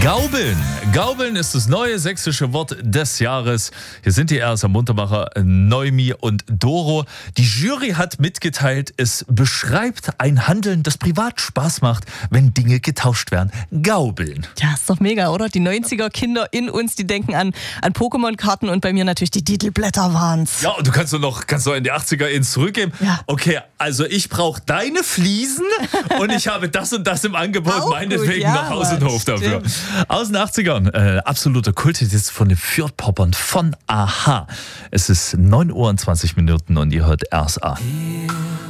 Gaubeln. Gaubeln ist das neue sächsische Wort des Jahres. Hier sind die Erster Muntermacher Noemi und Doro. Die Jury hat mitgeteilt, es beschreibt ein Handeln, das privat Spaß macht, wenn Dinge getauscht werden. Gaubeln. Ja, ist doch mega, oder? Die 90er-Kinder in uns, die denken an Pokémon-Karten und bei mir natürlich die Titelblätter waren's. Ja, und du kannst noch in die 80er ins zurückgeben. Ja. Okay, also ich brauche deine Fliesen und ich habe das und das im Angebot, Auch meinetwegen gut, ja, nach Haus und Hof dafür. stimmt. Aus den 80ern, absoluter Kulthit jetzt von den Fürth-Poppern von Aha. Es ist 9:20 Uhr und ihr hört RSA.